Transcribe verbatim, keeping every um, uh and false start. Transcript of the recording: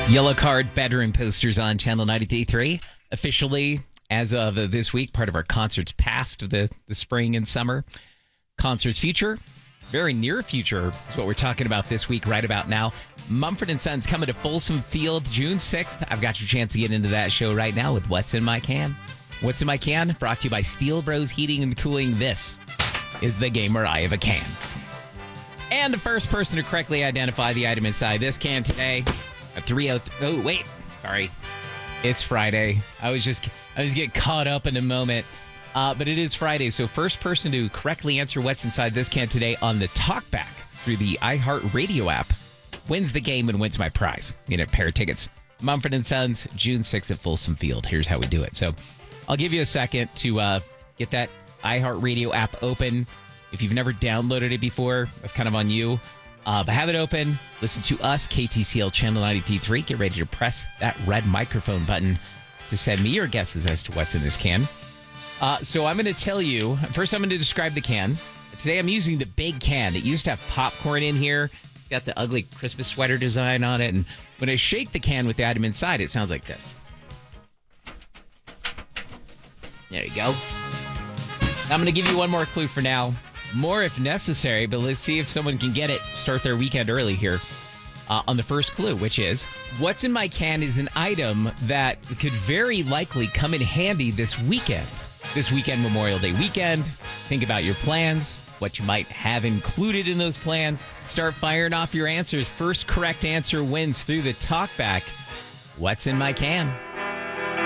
Yellow Card bedroom posters on Channel ninety-three point three. Officially, as of this week, part of our concerts past of the, the spring and summer. Concerts future, very near future is what we're talking about this week right about now. Mumford and Sons coming to Folsom Field June sixth. I've got your chance to get into that show right now with What's in My Can. What's in My Can? Brought to you by Steel Bros Heating and Cooling. This is the game where I have a can. And the first person to correctly identify the item inside this can today, a three oh... Oh, wait. Sorry. It's Friday. I was just... I was getting caught up in a moment. Uh, but it is Friday, so first person to correctly answer what's inside this can today on the talkback through the iHeartRadio app wins the game and wins my prize. You know, a pair of tickets. Mumford and Sons, June sixth at Folsom Field. Here's how we do it. So I'll give you a second to uh, get that iHeartRadio app open. If you've never downloaded it before, that's kind of on you. Uh, but have it open. Listen to us, K T C L Channel ninety-three point three. Get ready to press that red microphone button to send me your guesses as to what's in this can. Uh, so I'm going to tell you, first I'm going to describe the can. Today I'm using the big can. It used to have popcorn in here. It's got the ugly Christmas sweater design on it. And when I shake the can with the item inside, it sounds like this. There you go. I'm going to give you one more clue for now. More if necessary, but let's see if someone can get it. Start their weekend early here uh, on the first clue, which is, what's in my can is an item that could very likely come in handy this weekend. This weekend, Memorial Day weekend. Think about your plans, what you might have included in those plans. Start firing off your answers. First correct answer wins through the talkback. What's in my can?